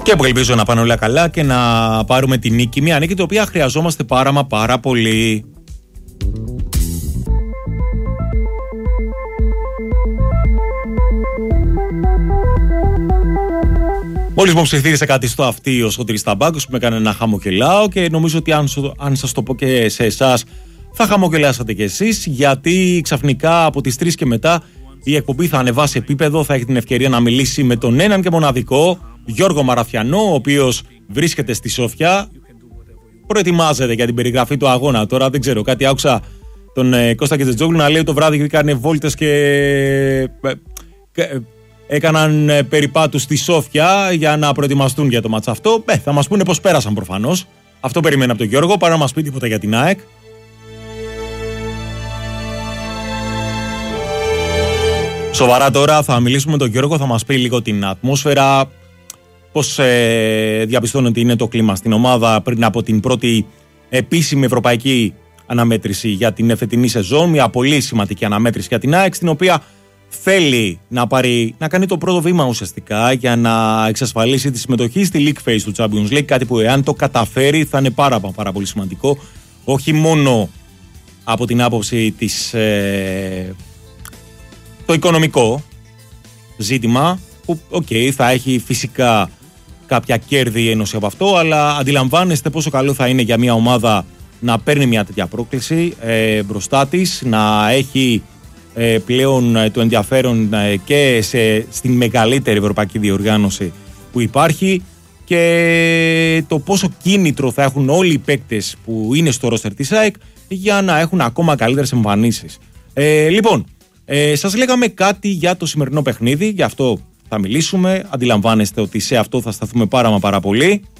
Και που ελπίζω να πάνε όλα καλά και να πάρουμε την νίκη. Μια νίκη την οποία χρειαζόμαστε πάρα πολύ. Μόλις μου ψηφίδησε κάτι στο αυτί ο Σωτήρης Ταμπάκος που με έκανε να χαμογελάω και νομίζω ότι αν σας το πω και σε εσάς θα χαμογελάσατε κι εσείς, γιατί ξαφνικά από τις 3 και μετά η εκπομπή θα ανεβάσει επίπεδο, θα έχει την ευκαιρία να μιλήσει με τον έναν και μοναδικό Γιώργο Μαραθιανό, ο οποίος βρίσκεται στη Σόφια, προετοιμάζεται για την περιγραφή του αγώνα. Τώρα δεν ξέρω, κάτι άκουσα τον Κώστα Κετζετζόγλου να λέει το βράδυ έκανε βόλτες και έκαναν περιπάτους στη Σόφια για να προετοιμαστούν για το μάτς αυτό. Θα μας πούνε πώς πέρασαν προφανώς. Αυτό περιμένω από τον Γιώργο, παρά να μας πει τίποτα για την ΑΕΚ. Σοβαρά τώρα θα μιλήσουμε με τον Γιώργο, θα μας πει λίγο την ατμόσφαιρα, πώς διαπιστώνει ότι είναι το κλίμα στην ομάδα πριν από την πρώτη επίσημη ευρωπαϊκή αναμέτρηση για την φετινή σεζόν. Μια πολύ σημαντική αναμέτρηση για την ΑΕΚ, στην οποία θέλει να κάνει το πρώτο βήμα ουσιαστικά για να εξασφαλίσει τη συμμετοχή στη League Phase του Champions League. Κάτι που εάν το καταφέρει θα είναι πάρα πολύ σημαντικό. Όχι μόνο από την άποψη της το οικονομικό ζήτημα, που θα έχει φυσικά κάποια κέρδη η Ένωση από αυτό, αλλά αντιλαμβάνεστε πόσο καλό θα είναι για μια ομάδα να παίρνει μια τέτοια πρόκληση μπροστά της, να έχει πλέον το ενδιαφέρον και στην μεγαλύτερη ευρωπαϊκή διοργάνωση που υπάρχει, και το πόσο κίνητρο θα έχουν όλοι οι παίκτες που είναι στο ρόστερ της ΑΕΚ για να έχουν ακόμα καλύτερες εμφανίσεις. Λοιπόν, σας λέγαμε κάτι για το σημερινό παιχνίδι, γι' αυτό θα μιλήσουμε. Αντιλαμβάνεστε ότι σε αυτό θα σταθούμε πάρα πολύ.